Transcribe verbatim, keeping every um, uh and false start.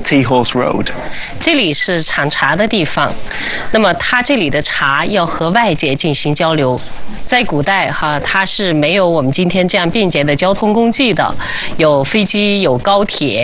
Tea Horse Road. 这里是产茶的地方，那么它这里的茶要和外界进行交流。在古代哈，它是没有我们今天这样便捷的交通工具的，有飞机，有高铁。